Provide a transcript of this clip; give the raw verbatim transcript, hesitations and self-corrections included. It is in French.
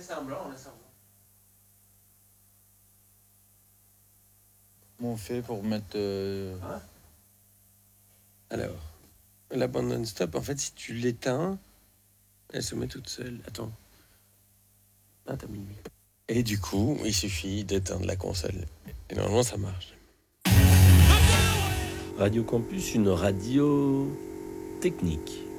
semblant, on laisse semblant. Comment on fait pour mettre... Euh... Hein? Alors, la bande non-stop, en fait, si tu l'éteins, elle se met toute seule. Attends. Ah, t'as mis le micro. Et du coup, il suffit d'éteindre la console. Et normalement, ça marche. Radio Campus, une radio technique.